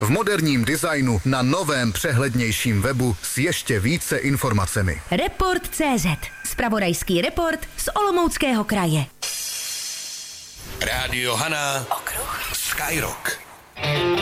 V moderním designu na novém přehlednějším webu s ještě více informacemi. Report.cz. Zpravodajský report z Olomouckého kraje. Rádio Hana. Okruh. Skyrock.